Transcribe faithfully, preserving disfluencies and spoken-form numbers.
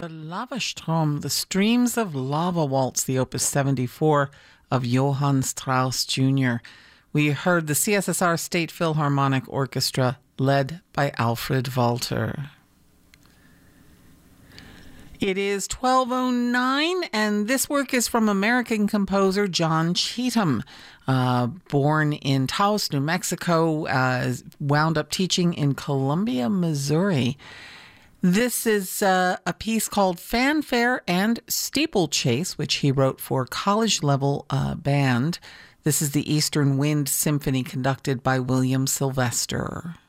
the Lavastrom, the Streams of Lava Waltz, the Opus seventy-four of Johann Strauss Junior We heard the C S S R State Philharmonic Orchestra led by Alfred Walter. It is twelve oh nine, and this work is from American composer John Cheetham. Uh, born in Taos, New Mexico, uh, wound up teaching in Columbia, Missouri. This is uh, a piece called Fanfare and Steeplechase, which he wrote for college-level uh, band. This is the Eastern Wind Symphony conducted by William Sylvester.